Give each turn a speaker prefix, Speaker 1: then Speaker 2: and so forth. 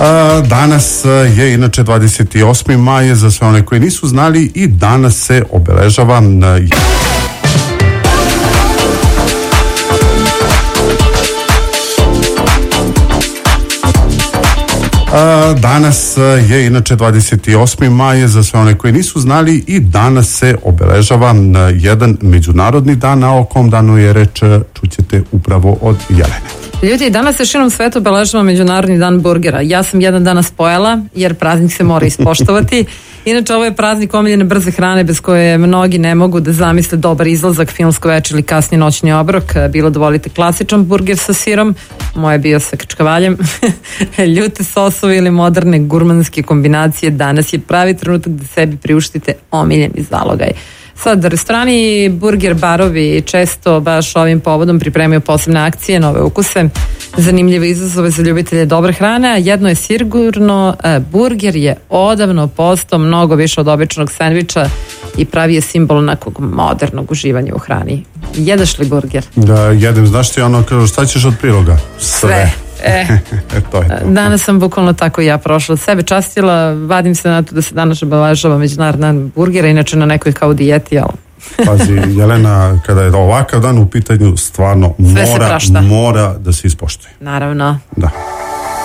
Speaker 1: Danas je inače 28. maj, za sve one koji nisu znali, i danas se obeležava Danas je inače 28. maj, za sve one koji nisu znali, i danas se obeležava jedan međunarodni dan, a o kom danu je reč čućete upravo od Jelene.
Speaker 2: Ljudi, danas se širom svetu obeležava Međunarodni dan burgera. Ja sam jedan danas pojela, jer praznik se mora ispoštovati. Inače, ovo je praznik omiljene brze hrane, bez koje mnogi ne mogu da zamisle dobar izlazak, filmsko večer ili kasni noćni obrok. Bilo da volite klasičan burger sa sirom, moje bio sa kačkavaljem, ljute sosove ili moderne gurmanske kombinacije. Danas je pravi trenutak da sebi priuštite omiljeni zalogaj. Sad, restorani, burger barovi često baš ovim povodom pripremaju posebne akcije, nove ukuse, zanimljive izazove za ljubitelje dobre hrane, a jedno je sigurno, burger je odavno postao mnogo više od običnog sendviča i pravi je simbol nekog modernog uživanja u hrani. Jedeš li burger?
Speaker 1: Da, jedem. Znaš ti ono, kažu, šta ćeš od priloga? Sve. To je to.
Speaker 2: Danas sam bukvalno tako i ja prošla, sebe častila, vadim se na to da se danas obeležava Međunarodni dan burgera, inače na nekoj kao dijeti, ali...
Speaker 1: Pazi, Jelena, kada je ovakav dan u pitanju, stvarno mora da se ispoštuje.
Speaker 2: Naravno.
Speaker 1: Da.